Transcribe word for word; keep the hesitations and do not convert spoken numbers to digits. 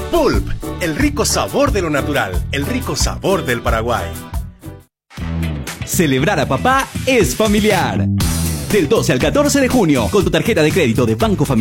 Pulp, el rico sabor de lo natural, el rico sabor del Paraguay. Celebrar a papá es familiar. Del doce al catorce de junio, con tu tarjeta de crédito de Banco Familiar